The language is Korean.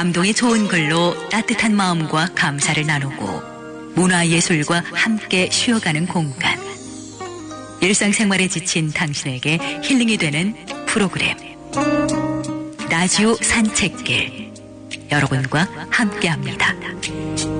감동이 좋은 글로 따뜻한 마음과 감사를 나누고 문화예술과 함께 쉬어가는 공간. 일상생활에 지친 당신에게 힐링이 되는 프로그램. 라디오 산책길. 여러분과 함께합니다.